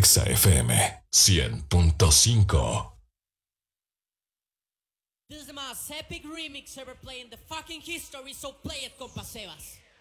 Exa FM 100.5. This is the most epic remix ever played in the fucking history, so play it, compa Sebas.